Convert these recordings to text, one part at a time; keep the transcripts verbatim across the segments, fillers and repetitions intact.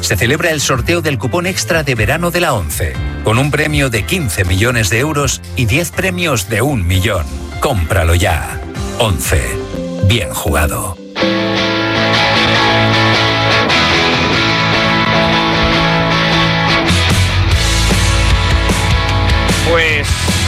se celebra el sorteo del cupón extra de verano de la ONCE, con un premio de quince millones de euros y diez premios de un millón. Cómpralo ya. ONCE. Bien jugado. Pues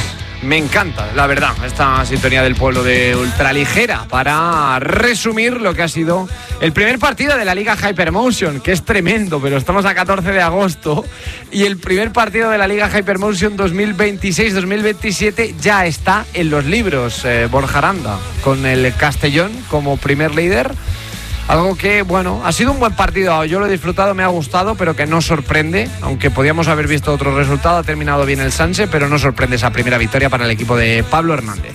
me encanta, la verdad, esta sintonía del pueblo de Ultraligera para resumir lo que ha sido el primer partido de la Liga Hypermotion, que es tremendo, pero estamos a catorce de agosto y el primer partido de la Liga Hypermotion dos mil veintiséis dos mil veintisiete ya está en los libros. eh, Borja Aranda, con el Castellón como primer líder. Algo que, bueno, ha sido un buen partido, yo lo he disfrutado, me ha gustado, pero que no sorprende, aunque podíamos haber visto otro resultado, ha terminado bien el Sanse, pero no sorprende esa primera victoria para el equipo de Pablo Hernández.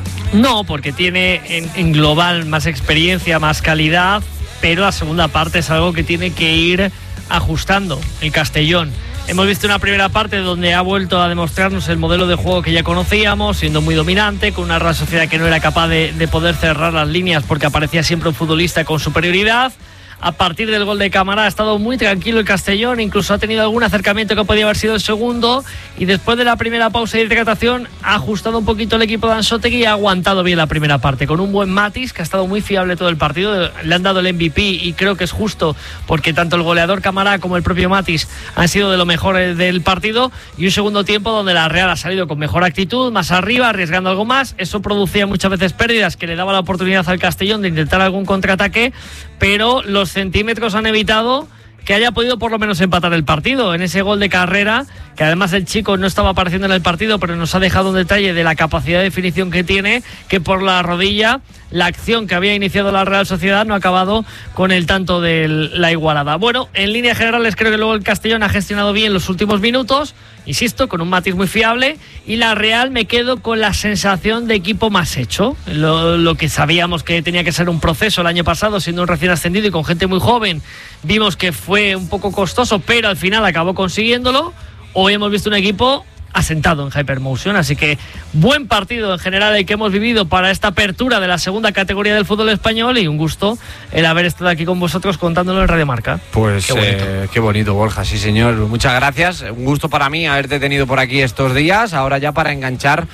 No, porque tiene en, en global más experiencia, más calidad, pero la segunda parte es algo que tiene que ir ajustando el Castellón. Hemos visto una primera parte donde ha vuelto a demostrarnos el modelo de juego que ya conocíamos, siendo muy dominante, con una Real Sociedad que no era capaz de, de poder cerrar las líneas porque aparecía siempre un futbolista con superioridad. A partir del gol de Cámara ha estado muy tranquilo el Castellón, incluso ha tenido algún acercamiento que podía haber sido el segundo, y después de la primera pausa de hidratación ha ajustado un poquito el equipo de Anzotegui y ha aguantado bien la primera parte, con un buen Matis que ha estado muy fiable todo el partido. Le han dado el M V P y creo que es justo, porque tanto el goleador Cámara como el propio Matis han sido de lo mejor del partido, y un segundo tiempo donde la Real ha salido con mejor actitud, más arriba, arriesgando algo más. Eso producía muchas veces pérdidas que le daba la oportunidad al Castellón de intentar algún contraataque, pero los centímetros han evitado que haya podido por lo menos empatar el partido. En ese gol de Carrera, que además el chico no estaba apareciendo en el partido, pero nos ha dejado un detalle de la capacidad de definición que tiene, que por la rodilla la acción que había iniciado la Real Sociedad no ha acabado con el tanto de la igualada. Bueno, en líneas generales creo que luego el Castellón ha gestionado bien los últimos minutos, insisto, con un Matis muy fiable, y la Real me quedo con la sensación de equipo más hecho, lo, lo que sabíamos que tenía que ser un proceso el año pasado, siendo un recién ascendido y con gente muy joven. Vimos que fue un poco costoso, pero al final acabó consiguiéndolo. Hoy hemos visto un equipo asentado en Hypermotion, así que buen partido en general el que hemos vivido para esta apertura de la segunda categoría del fútbol español, y un gusto el haber estado aquí con vosotros contándolo en Radio Marca. Pues qué bonito, eh, qué bonito, Borja, sí señor, muchas gracias, un gusto para mí haberte tenido por aquí estos días, ahora ya para enganchar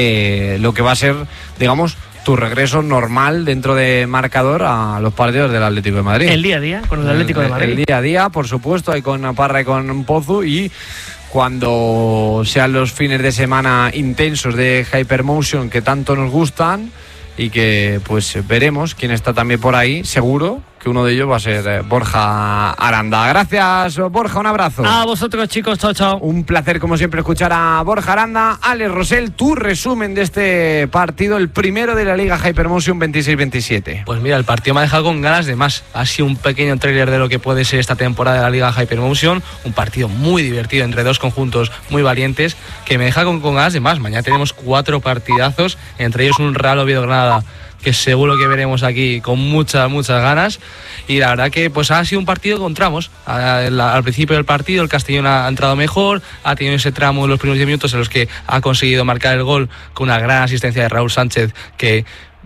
eh, lo que va a ser, digamos, tu regreso normal dentro de marcador a los partidos del Atlético de Madrid. El día a día con el Atlético de Madrid. El día a día, por supuesto, ahí con Parra y con Pozu, y cuando sean los fines de semana intensos de Hypermotion que tanto nos gustan, y que pues veremos quién está también por ahí, seguro que uno de ellos va a ser Borja Aranda. Gracias, Borja, un abrazo. A vosotros, chicos, chao, chao. Un placer, como siempre, escuchar a Borja Aranda. Alex Rosell, tu resumen de este partido, el primero de la Liga Hypermotion veintiséis veintisiete. Pues mira, el partido me ha dejado con ganas de más. Ha sido un pequeño tráiler de lo que puede ser esta temporada de la Liga Hypermotion. Un partido muy divertido entre dos conjuntos muy valientes que me deja con, con ganas de más. Mañana tenemos cuatro partidazos, entre ellos un Real Oviedo-Granada, que seguro que veremos aquí con muchas, muchas ganas. Y la verdad que pues ha sido un partido con tramos. Al, al principio del partido el Castellón ha entrado mejor, ha tenido ese tramo de los primeros diez minutos en los que ha conseguido marcar el gol con una gran asistencia de Raúl Sánchez, que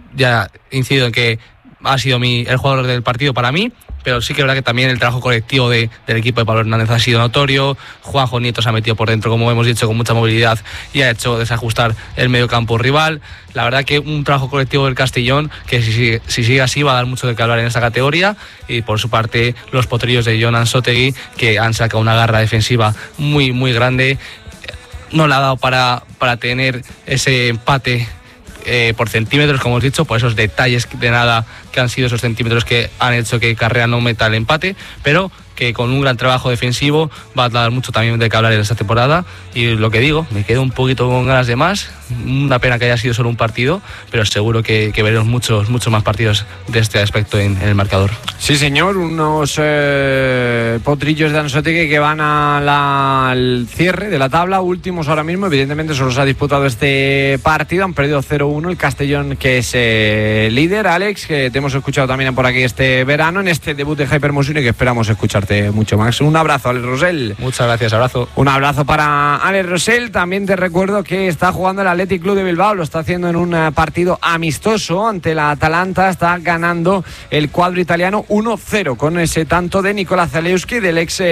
ya incido en que ha sido mi, el jugador del partido para mí. Pero sí que es verdad que también el trabajo colectivo de, del equipo de Pablo Hernández ha sido notorio. Juanjo Nieto se ha metido por dentro, como hemos dicho, con mucha movilidad, y ha hecho desajustar el mediocampo rival. La verdad que un trabajo colectivo del Castellón que si sigue, si sigue así va a dar mucho de qué hablar en esta categoría. Y por su parte los potrillos de Jon Anzotegui, que han sacado una garra defensiva muy muy grande. No le ha dado para, para tener ese empate Eh, por centímetros, como hemos dicho, por esos detalles de nada que han sido esos centímetros que han hecho que Carrera no meta el empate, pero que con un gran trabajo defensivo va a dar mucho también de qué hablar en esta temporada. Y lo que digo, me quedo un poquito con ganas de más. Una pena que haya sido solo un partido, pero seguro que, que veremos muchos muchos más partidos de este aspecto en, en el marcador. Sí señor, unos eh, potrillos de Anzotegui que van a la, al cierre de la tabla, últimos ahora mismo. Evidentemente solo se ha disputado este partido, han perdido cero uno el Castellón, que es eh, líder. Alex, que te hemos escuchado también por aquí este verano en este debut de Hypermotion y que esperamos escucharte mucho más. Un abrazo, Alex Rosell. Muchas gracias, abrazo. Un abrazo para Alex Rosell. También te recuerdo que está jugando el Athletic Club de Bilbao, lo está haciendo en un partido amistoso ante la Atalanta. Está ganando el cuadro italiano uno cero con ese tanto de Nicolás Zalewski, del ex